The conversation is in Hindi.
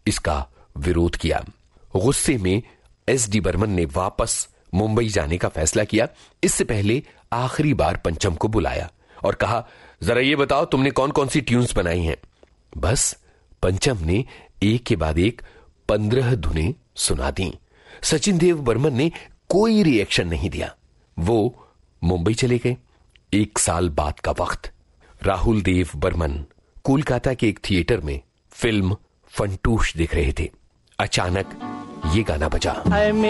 इसका विरोध किया। गुस्से में एस.डी. बर्मन ने वापस मुंबई जाने का फैसला किया। इससे पहले आखिरी बार पंचम को बुलाया और कहा, जरा ये बताओ तुमने कौन कौन सी ट्यून्स बनाई हैं। बस पंचम ने एक के बाद एक 15 धुनें सुना दी। सचिन देव बर्मन ने कोई रिएक्शन नहीं दिया। वो मुंबई चले गए। 1 साल बाद का वक्त, राहुल देव बर्मन कोलकाता के एक थिएटर में फिल्म फंटूश देख रहे थे। अचानक ये गाना बजा।